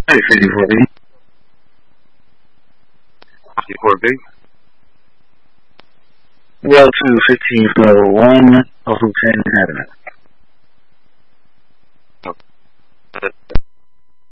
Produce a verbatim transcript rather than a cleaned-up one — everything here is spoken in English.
Hey, fifty-four B. fifty-four B. Well, two fifteen floor one of ten happening.